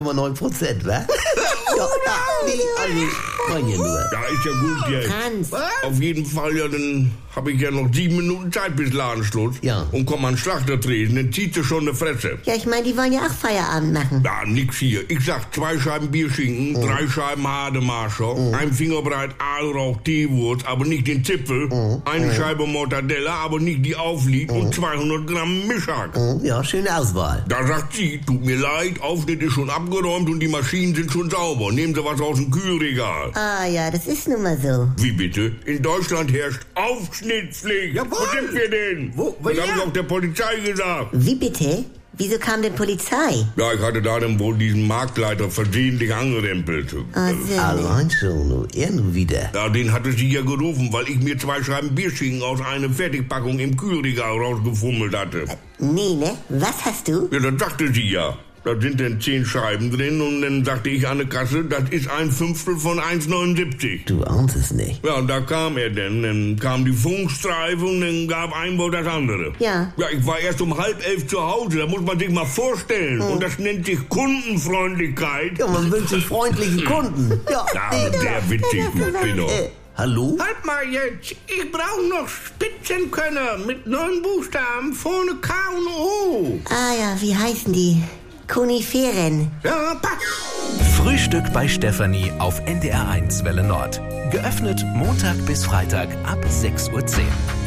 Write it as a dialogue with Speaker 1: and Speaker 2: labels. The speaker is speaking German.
Speaker 1: 3,9%, wa? Ja, nee, also, meine nur.
Speaker 2: Ja, ist ja gut jetzt.
Speaker 3: Franz.
Speaker 2: Auf jeden Fall, ja, dann habe ich ja noch 7 Minuten Zeit bis Ladenschluss.
Speaker 1: Ja.
Speaker 2: Und komm an den Schlachtertresen, dann zieht sie schon eine Fresse.
Speaker 3: Ja, ich meine, die wollen ja auch Feierabend machen.
Speaker 2: Ja, nix hier. Ich sag 2 Scheiben Bierschinken, 3 Scheiben Hademarscher, ein Fingerbreit Aalrauch-Teewurst, aber nicht den Zipfel, eine Scheibe Mortadella, aber nicht die Auflied und 200 Gramm Mischhack.
Speaker 1: Ja, schöne Auswahl.
Speaker 2: Da sagt sie, tut mir leid, Aufschnitt ist schon abgeräumt und die Maschinen sind schon sauber. Nehmen Sie was aus dem Kühlregal.
Speaker 3: Ah ja, das ist nun mal so.
Speaker 2: Wie bitte? In Deutschland herrscht Aufschnittspflicht.
Speaker 1: Jawohl.
Speaker 2: Wo sind wir denn?
Speaker 1: Wo
Speaker 2: Das
Speaker 1: ja?
Speaker 2: habe ich auch der Polizei gesagt.
Speaker 3: Wie bitte? Wieso kam denn Polizei?
Speaker 2: Ja, ich hatte da dann wohl diesen Marktleiter versehentlich angerempelt.
Speaker 1: Allein schon, er nur wieder.
Speaker 2: Ja, den hatte sie ja gerufen, weil ich mir 2 Scheiben Bierschinken aus einer Fertigpackung im Kühlregal rausgefummelt hatte.
Speaker 3: Nee, ne? Was hast du?
Speaker 2: Ja, das sagte sie ja. Da sind dann 10 Scheiben drin und dann sagte ich an der Kasse, das ist ein Fünftel von 1,79.
Speaker 1: Du ahnst es nicht.
Speaker 2: Ja, und da kam er dann kam die Funkstreife und dann gab ein wohl das andere.
Speaker 3: Ja.
Speaker 2: Ja, ich war erst um 10:30 zu Hause, da muss man sich mal vorstellen. Und das nennt sich Kundenfreundlichkeit.
Speaker 1: Ja, man wünscht sich freundliche Kunden. Ja,
Speaker 2: Ja, sehr witzig, du Spinner.
Speaker 1: Hallo?
Speaker 2: Halt mal jetzt, ich brauche noch Spitzenkönner mit 9 Buchstaben, vorne K und O.
Speaker 3: Ah ja, wie heißen die? Koniferen.
Speaker 2: Ja, passt.
Speaker 4: Frühstück bei Stefanie auf NDR1 Welle Nord. Geöffnet Montag bis Freitag ab 6:10 Uhr.